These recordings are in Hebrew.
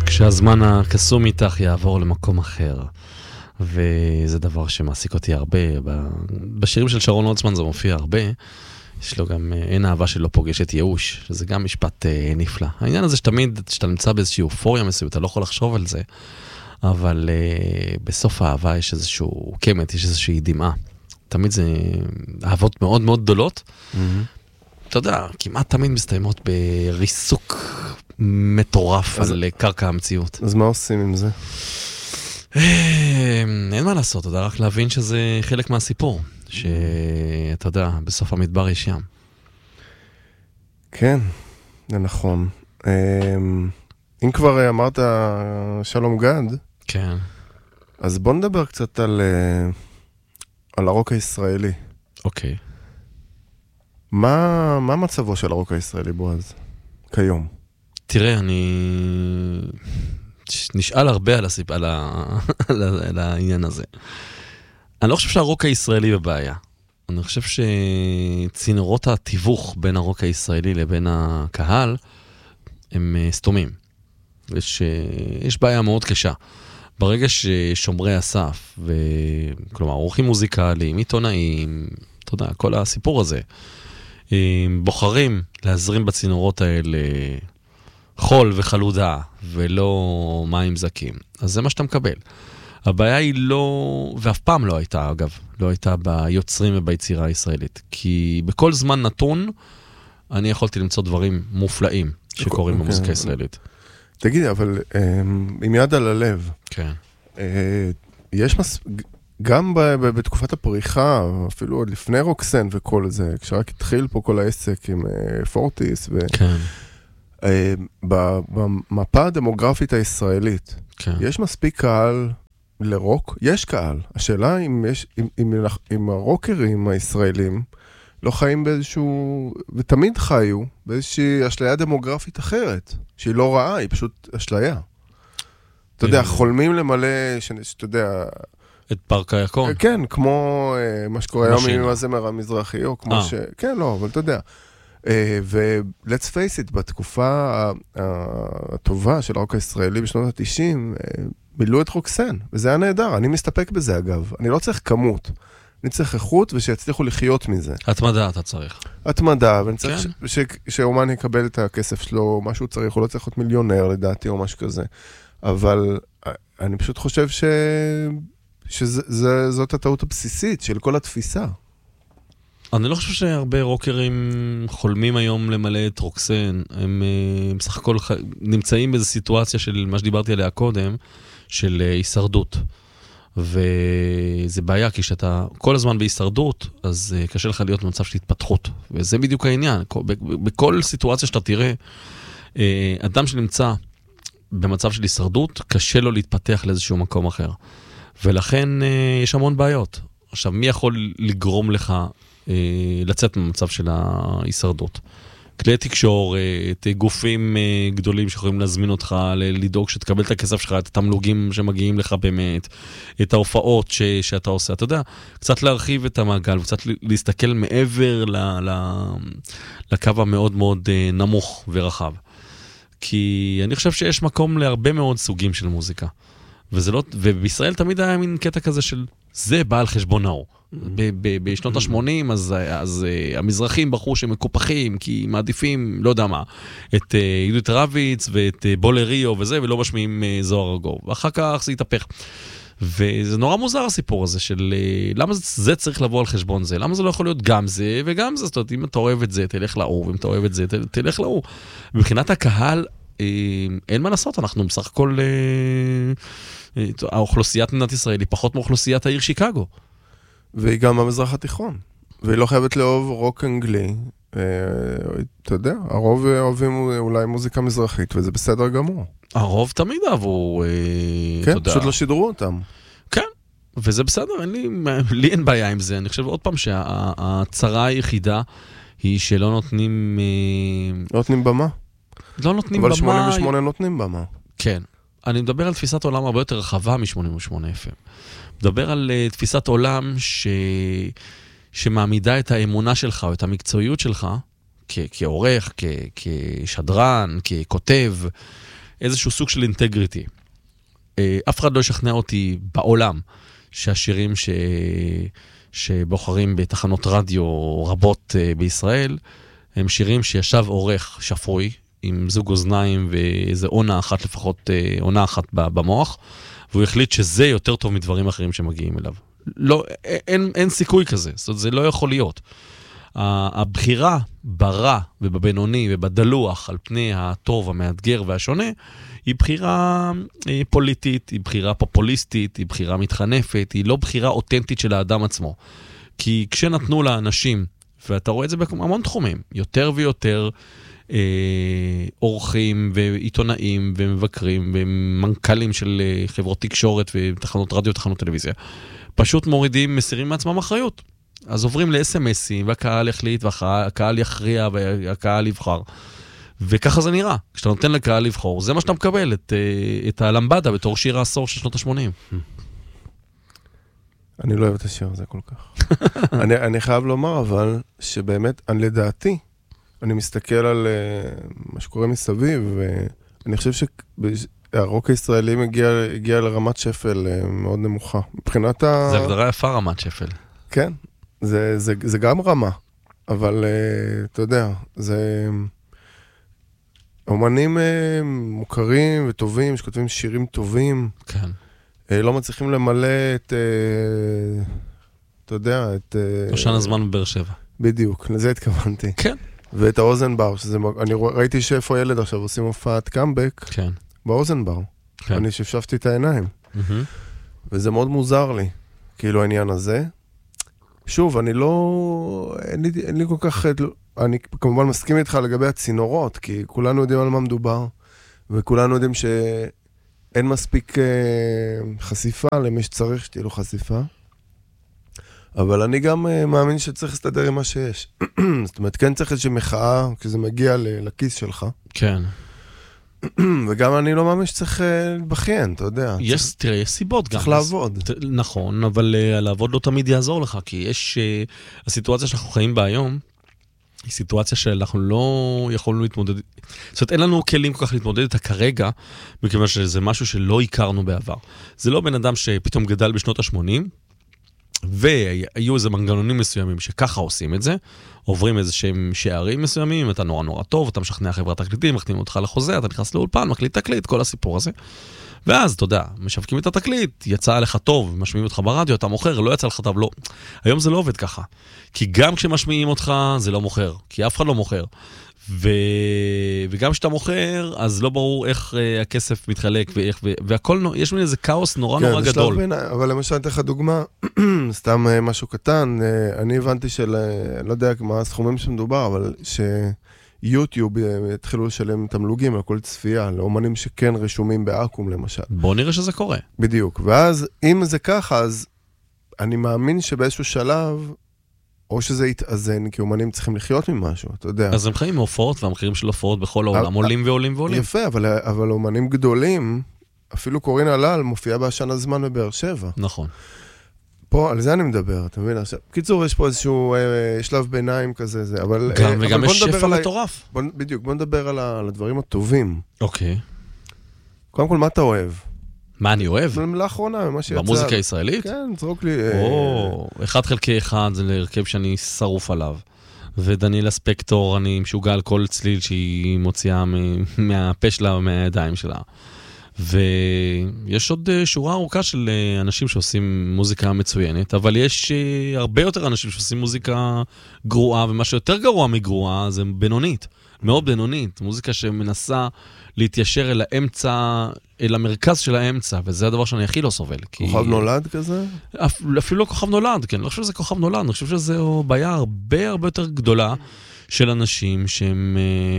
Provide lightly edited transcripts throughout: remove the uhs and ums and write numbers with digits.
כשהזמן הקסום איתך יעבור למקום אחר, וזה דבר שמעסיק אותי הרבה. בשירים של שרון הולצמן זה מופיע הרבה. יש לו גם אין אהבה שלא פוגשת ייאוש, שזה גם משפט נפלא. העניין הזה שתמיד, שאתה נמצא באיזושהי אופוריה מסוימת, אתה לא יכול לחשוב על זה, אבל בסוף האהבה יש איזשהו קמת, יש איזושהי דמעה. תמיד זה אהבות מאוד מאוד גדולות. אתה יודע, כמעט תמיד מסתיימות בריסוק מטורף על קרקע המציאות. אז מה עושים עם זה? אין מה לעשות, אתה יודע, רק להבין שזה חלק מהסיפור. שאתה יודע, בסוף המדבר יש ים. כן, זה נכון. אם כבר אמרת שלום גד, כן. אז בוא נדבר קצת על הרוק הישראלי. אוקיי. מה מצבו של הרוק הישראלי, בועז, כיום? תראה, אני נשאל הרבה על העניין הזה. אני לא חושב שהרוק הישראלי בבעיה. אני חושב שצינורות התיווך בין הרוק הישראלי לבין הקהל הם סתומים. יש בעיה מאוד קשה. ברגע ששומרי הסף, כלומר, עורכים מוזיקליים, עיתונאים, אתה יודע, כל הסיפור הזה, בוחרים להזרים בצינורות האלה חול וחלודה, ולא מים זקים. אז זה מה שאתה מקבל. הבעיה היא לא, ואף פעם לא הייתה, אגב, לא הייתה ביוצרים וביצירה הישראלית. כי בכל זמן נתון, אני יכולתי למצוא דברים מופלאים שקורים במוזיקה הישראלית. תגיד, אבל עם יד על הלב, כן. יש גם בתקופת הפריחה, אפילו עוד לפני רוקסן וכל זה, כשרק התחיל פה כל העסק עם פורטיס, כן. במפה הדמוגרפית הישראלית, כן. יש מספיק קהל לרוק? יש קהל. השאלה אם הרוקרים הישראלים לא חיים באיזשהו, ותמיד חיו, באיזושהי אשליה דמוגרפית אחרת, שהיא לא רעה, היא פשוט אשליה. אתה יודע, חולמים למלא, שאתה יודע... את פארק הירקון? כן, כמו מה שקורה היום עם הזמר המזרחי, או כמו כן, לא, אבל אתה יודע. ו-let's face it, בתקופה הטובה של הרוק הישראלי בשנות ה-90, מילאו את רוקסן, וזה היה נהדר. אני מסתפק בזה, אגב. אני לא צריך כמות. אני צריך איכות ושיצליחו לחיות מזה. התמדה אתה צריך. התמדה, ואני צריך שאומן יקבל את הכסף שלו, מה שהוא צריך, הוא לא צריך להיות מיליונר לדעתי או משהו כזה. אבל אני פשוט חושב שזאת הטעות הבסיסית של כל התפיסה. אני לא חושב שהרבה רוקרים חולמים היום למלא את רוקסן. הם בסך הכל נמצאים באיזו סיטואציה של מה שדיברתי עליה קודם, של הישרדות. וזה בעיה, כי כשאתה כל הזמן בהישרדות, אז קשה לך להיות במצב של התפתחות. וזה בדיוק העניין. בכל סיטואציה שאתה תראה, אדם שנמצא במצב של הישרדות, קשה לו להתפתח לאיזשהו מקום אחר. ולכן יש המון בעיות. עכשיו, מי יכול לגרום לך לצאת ממצב של ההישרדות? כלי תקשורת, גופים גדולים שיכולים להזמין אותך, לדאוג שתקבל את הכסף שלך, את התמלוגים שמגיעים לך באמת, את ההופעות שאתה עושה. אתה יודע, קצת להרחיב את המעגל, וקצת להסתכל מעבר לקו המאוד מאוד נמוך ורחב. כי אני חושב שיש מקום להרבה מאוד סוגים של מוזיקה. ובישראל תמיד היה מין קטע כזה של זה בא על חשבון ההוא. בשנות ה-80 אז המזרחים בחרו שהם מקופחים כי מעדיפים, לא יודע מה, את יהודית רביץ ואת בולריו וזה, ולא משמיעים זוהר ארגוב. ואחר כך זה יתהפך. וזה נורא מוזר הסיפור הזה של למה זה צריך לבוא על חשבון זה, למה זה לא יכול להיות גם זה וגם זה. זאת אומרת, אם אתה אוהב את זה, תלך לאור, ואם אתה אוהב את זה, תלך לאור. מבחינת הקהל, אין מה לעשות, אנחנו בסך הכל האוכלוסיית מדינת ישראל היא פחות מאוכלוסיית העיר שיקגו. והיא גם במזרח התיכון. והיא לא חייבת לאהוב רוק אנגלי. אתה יודע, הרוב אוהבים אולי מוזיקה מזרחית, וזה בסדר גמור. הרוב תמיד אהבו, כן, פשוט לא שידרו אותם. כן, וזה בסדר, לי אין בעיה עם זה. אני חושב עוד פעם שהצרה היחידה היא שלא נותנים... לא נותנים במה? לא נותנים במה... אבל 88 נותנים במה. כן. אני מדבר על תפיסת עולם הרבה יותר רחבה מ-88 FM. מדבר על תפיסת עולם שמעמידה את האמונה שלך או את המקצועיות שלך כעורך, כשדרן, ככותב, איזשהו סוג של אינטגריטי. אף אחד לא ישכנע אותי בעולם שהשירים שבוחרים בתחנות רדיו רבות בישראל, הם שירים שישב עורך שפוי, עם זוג אוזניים ואיזה עונה אחת לפחות, עונה אחת במוח, והוא החליט שזה יותר טוב מדברים אחרים שמגיעים אליו. לא, אין סיכוי כזה, זאת אומרת, זה לא יכול להיות. הבחירה ברע ובבינוני ובדלוח על פני הטוב, המאתגר והשונה, היא בחירה פוליטית, היא בחירה פופוליסטית, היא בחירה מתחנפת, היא לא בחירה אותנטית של האדם עצמו. כי כשנתנו לאנשים, ואתה רואה את זה בהמון תחומים, יותר ויותר אורחים ועיתונאים ומבקרים ומנכ"לים של חברות תקשורת ותחנות רדיו ותחנות טלוויזיה, פשוט מורידים, מסירים מעצמם אחריות. אז עוברים ל-SMSים, והקהל יחליט, והקהל יכריע, והקהל יבחר. וככה זה נראה. כשאתה נותן לקהל לבחור, זה מה שאתה מקבל, את הלמבדה בתור שיר העשור של שנות ה-80. אני לא אוהב את השיר הזה כל כך. אני חייב לומר, אבל, שבאמת, לדעתי, אני מסתכל על מה שקורה מסביב, ואני חושב שהרוק הישראלי הגיע לרמת שפל מאוד נמוכה. מבחינת זה הגדרה יפה רמת שפל. כן, זה גם רמה, אבל אתה יודע, זה אומנים מוכרים וטובים, שכותבים שירים טובים, כן. לא מצליחים למלא את, אתה יודע, את... שושן הזמן בבאר שבע. בדיוק, לזה התכוונתי. כן. ואת האוזנבר, אני ראיתי שאיפה ילד עכשיו עושים הופעת קאמבק, כן. באוזנבר. כן. אני שפשפתי את העיניים. וזה מאוד מוזר לי, כאילו העניין הזה. שוב, אני לא... אין לי כל כך... אני כמובן מסכים איתך לגבי הצינורות, כי כולנו יודעים על מה מדובר, וכולנו יודעים שאין מספיק חשיפה למי שצריך שתהיה לו חשיפה. אבל אני גם מאמין שצריך להסתדר עם מה שיש. זאת אומרת, כן צריך איזושהי מחאה כשזה מגיע לכיס שלך. כן. וגם אני לא מאמין שצריך לבחיין, אתה יודע. תראה, יש סיבות גם. צריך לעבוד. נכון, אבל לעבוד לא תמיד יעזור לך, כי יש... הסיטואציה שאנחנו חיים בה היום, היא סיטואציה שאנחנו לא יכולנו להתמודד... זאת אומרת, אין לנו כלים כל כך להתמודד איתה כרגע, מכיוון שזה משהו שלא הכרנו בעבר. זה לא בן אדם שפתאום גדל בשנות ה-80, והיו איזה מנגנונים מסוימים שככה עושים את זה, עוברים איזה שהם שערים מסוימים, אתה נורא נורא טוב, אתה משכנע חברת תקליטים, מחתימים אותך לחוזה, אתה נכנס לאולפן, מקליט תקליט, כל הסיפור הזה. ואז, אתה יודע, משווקים את התקליט, יצא עליך טוב, משמיעים אותך ברדיו, אתה מוכר, לא יצא לך טוב, לא. היום זה לא עובד ככה. כי גם כשמשמיעים אותך, זה לא מוכר, כי אף אחד לא מוכר. וגם כשאתה מוכר, אז לא ברור איך הכסף מתחלק, והכל, יש מין איזה כאוס נורא נורא גדול. אבל למשל, אתן לך דוגמה, סתם משהו קטן, אני הבנתי לא יודע מה הסכומים שמדובר, אבל שיוטיוב התחילו לשלם תמלוגים על כל צפייה, לאומנים שכן רשומים באקום למשל. בוא נראה שזה קורה. בדיוק, ואז אם זה ככה, אז אני מאמין שבאיזשהו שלב, או שזה יתאזן, כי אומנים צריכים לחיות ממשהו, אתה יודע. אז הם חיים מהופעות, והמחירים של הופעות בכל העולם עולים ועולים ועולים. יפה, אבל אומנים גדולים, אפילו קורין הלל מופיעה בעשן הזמן בבאר שבע. נכון. פה, על זה אני מדבר, אתה מבין? עכשיו, קיצור, יש פה איזשהו שלב ביניים כזה, זה, אבל... וגם יש שפע מטורף. בדיוק, בוא נדבר על הדברים הטובים. אוקיי. קודם כל, מה אתה אוהב? מה אני אוהב? לאחרונה, מה שיצא. במוזיקה הישראלית? כן, זרוק לי... 1/1 זה להרכב שאני שרוף עליו. ודניאלה ספקטור, אני משוגע על כל צליל שהיא מוציאה מהפה שלה ומהידיים שלה. ויש עוד שורה ארוכה של אנשים שעושים מוזיקה מצוינת, אבל יש הרבה יותר אנשים שעושים מוזיקה גרועה, ומה שיותר גרוע מגרועה זה בינונית, מאוד בינונית, מוזיקה שמנסה להתיישר אל האמצע, אל המרכז של האמצע, וזה הדבר שאני הכי לא סובל. כוכב נולד כזה? אפילו לא כוכב נולד, כן, אני לא חושב שזה כוכב נולד, אני חושב שזו בעיה הרבה הרבה יותר גדולה של אנשים שהם...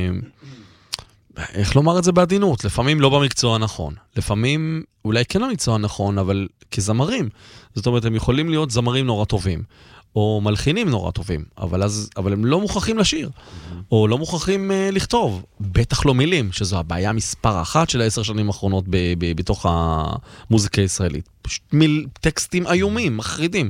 איך לומר את זה בעדינות? לפעמים לא במקצוע הנכון. לפעמים אולי כן במקצוע הנכון, אבל כזמרים. זאת אומרת, הם יכולים להיות זמרים נורא טובים, או מלחינים נורא טובים, אבל הם לא מוכרחים לשיר, או לא מוכרחים לכתוב. בטח לא מילים, שזו הבעיה מספר אחת של 10 שנים האחרונות בתוך המוזיקה הישראלית. פשוט טקסטים איומים, מחרידים.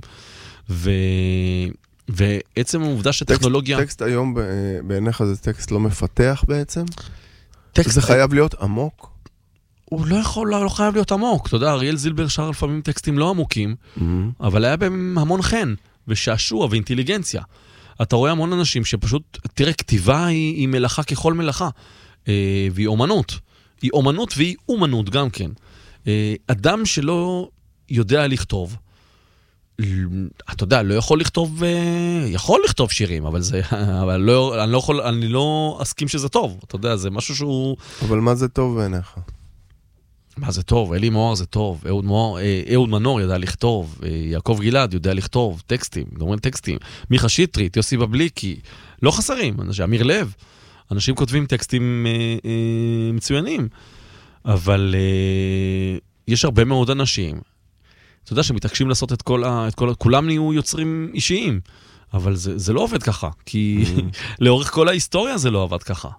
ועצם העובדה שטכנולוגיה... טקסט היום בעיניך זה טקסט לא מפתח בעצם? זה חייב להיות עמוק? הוא לא חייב להיות עמוק. אתה יודע, אריאל זילבר שר לפעמים טקסטים לא עמוקים, אבל היה בהם המון חן, ושעשוע ואינטליגנציה. אתה רואה המון אנשים שפשוט, תראה, כתיבה היא מלאכה ככל מלאכה, והיא אומנות. היא אומנות והיא אומנות גם כן. אדם שלא יודע לכתוב, אתה יודע, לא יכול לכתוב, יכול לכתוב שירים, אבל אני לא אסכים שזה טוב. אתה יודע, זה משהו שהוא... אבל מה זה טוב בעיניך? מה זה טוב? אלי מוהר זה טוב, אהוד מנור ידע לכתוב, יעקב גלעד יודע לכתוב, טקסטים, דומים טקסטים, מיכה שטרית, יוסי בבליקי, לא חסרים, אמיר לב, אנשים כותבים טקסטים מצוינים, אבל יש הרבה מאוד אנשים, אתה יודע שמתעקשים לעשות את כל כולם נהיו יוצרים אישיים, אבל זה לא עובד ככה, כי לאורך כל ההיסטוריה זה לא עבד ככה.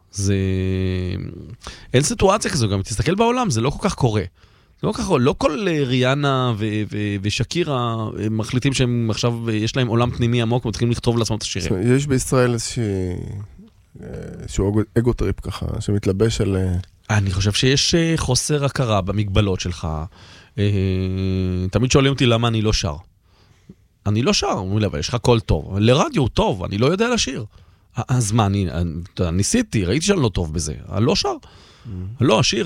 אין סיטואציה כזו, גם תסתכל בעולם, זה לא כל כך קורה. לא כל ריאנה ושקירה מחליטים שהם עכשיו, יש להם עולם פנימי עמוק, ומתחילים לכתוב לעצמם את השירים. יש בישראל איזשהו אגו-טריפ ככה, שמתלבש על... אני חושב שיש חוסר הכרה במגבלות שלך. תמיד שואלים אותי למה אני לא שר. אני לא שר, אומרים לי, אבל יש לך קול טוב. לרדיו הוא טוב, אני לא יודע לשיר. אז מה, אני ניסיתי, ראיתי שאני לא טוב בזה. אני לא שר, אני לא אשיר.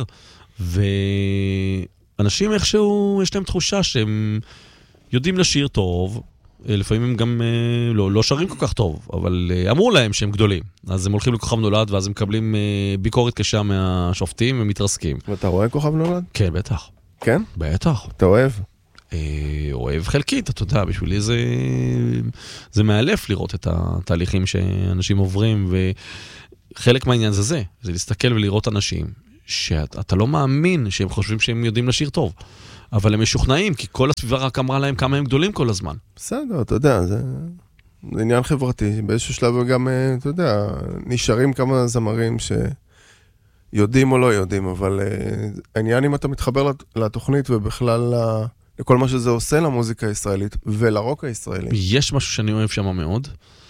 ואנשים איכשהו, יש להם תחושה שהם יודעים לשיר טוב, לפעמים הם גם לא שרים כל כך טוב, אבל אמרו להם שהם גדולים. אז הם הולכים לכוכב נולד, ואז הם מקבלים ביקורת קשה מהשופטים ומתרסקים. ואתה רואה כוכב נולד? כן, בטח. כן? בטח. אתה אוהב? אוהב חלקית, אתה יודע, בשבילי זה מאלף לראות את התהליכים שאנשים עוברים, וחלק מהעניין זה להסתכל ולראות אנשים שאתה לא מאמין שהם חושבים שהם יודעים לשיר טוב, אבל הם משוכנעים, כי כל הסביבה רק אמרה להם כמה הם גדולים כל הזמן. בסדר, אתה יודע, זה עניין חברתי, באיזשהו שלב גם, אתה יודע, נשארים כמה זמרים שיודעים או לא יודעים, אבל העניין אם אתה מתחבר לתוכנית ובכלל לכל מה שזה עושה למוזיקה הישראלית ולרוק הישראלי. יש משהו שאני אוהב שם מאוד,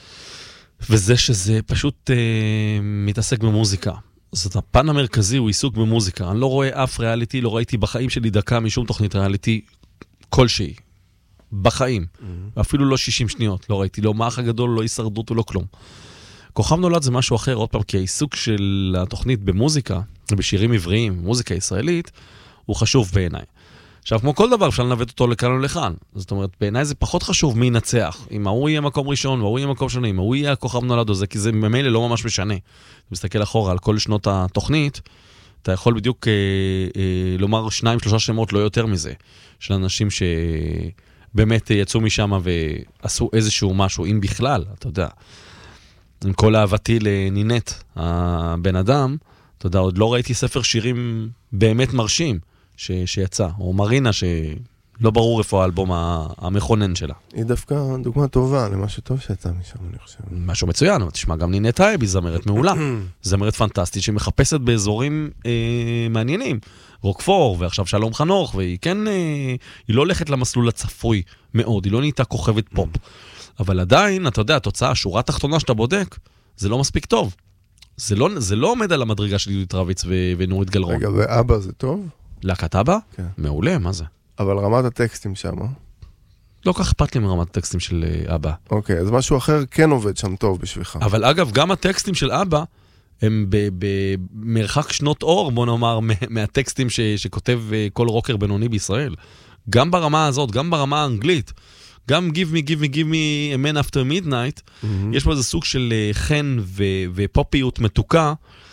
וזה שזה פשוט מתעסק במוזיקה. זאת הפן המרכזי, הוא עיסוק במוזיקה. אני לא רואה אף ריאליטי, לא ראיתי בחיים שלי דקה משום תוכנית ריאליטי כלשהי. בחיים. אפילו לא 60 שניות. לא ראיתי לא מאח הגדול, לא הישרדות ולא כלום. כוכב נולד זה משהו אחר, עוד פעם, כי העיסוק של התוכנית במוזיקה, בשירים עבריים, מוזיקה ישראלית, הוא חשוב בעיניי. עכשיו, כמו כל דבר, אפשר לנווט אותו לכאן או לכאן. זאת אומרת, בעיניי זה פחות חשוב מי ינצח. אם הוא יהיה מקום ראשון, והוא יהיה מקום שני, אם הוא יהיה הכוכב נולד, זה, כי זה ממילא לא ממש משנה. אתה מסתכל אחורה על כל שנות התוכנית, אתה יכול בדיוק לומר 2-3 שמות, לא יותר מזה, של אנשים שבאמת יצאו משם ועשו איזשהו משהו, אם בכלל, אתה יודע. עם כל אהבתי לנינט, הבן אדם, אתה יודע, עוד לא ראיתי ספר שירים באמת מרשים, שיצא, או מרינה שלא ברור איפה האלבום המכונן שלה. היא דווקא דוגמה טובה למשהו טוב שיצא משם, אני חושב. משהו מצוין, אבל תשמע, גם נינט טייב היא זמרת מעולה. זמרת פנטסטית שמחפשת באזורים מעניינים. רוקפור, ועכשיו שלום חנוך, והיא כן, היא לא הולכת למסלול הצפוי מאוד, היא לא נהייתה כוכבת פופ. אבל עדיין, אתה יודע, התוצאה, השורה התחתונה שאתה בודק, זה לא מספיק טוב. זה לא עומד על המדרגה של יהודית רביץ ונורית גלרון. רגע, ואבא זה טוב? להקת אבא? כן. מעולה, מה זה? אבל רמת הטקסטים שם, לא כך אכפת לי מרמת הטקסטים של אבא. אוקיי, אז משהו אחר כן עובד שם טוב בשבילך. אבל אגב, גם הטקסטים של אבא, הם במרחק שנות אור, בוא נאמר, מהטקסטים שכותב כל רוקר בינוני בישראל. גם ברמה הזאת, גם ברמה האנגלית. גם Give me, give me, give me a man after midnight, יש פה איזה סוג של חן ופופיות מתוקה,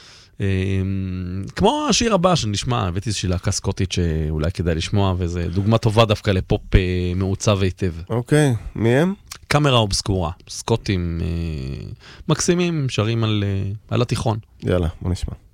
כמו השיר הבא שנשמע, הבאתי איזושהי להקה סקוטית שאולי כדאי לשמוע, וזו דוגמה טובה דווקא לפופ מעוצב היטב. אוקיי, מי הם? קאמרה אובסקורה, סקוטים מקסימים, שרים על התיכון. יאללה, בוא נשמע.